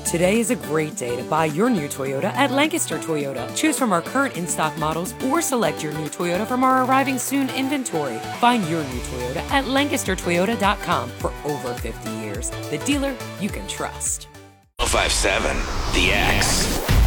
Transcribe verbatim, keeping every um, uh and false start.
Today is a great day to buy your new Toyota at Lancaster Toyota. Choose from our current in-stock models or select your new Toyota from our arriving soon inventory. Find your new Toyota at Lancaster Toyota dot com. For over fifty years, the dealer you can trust. oh five seven, The X.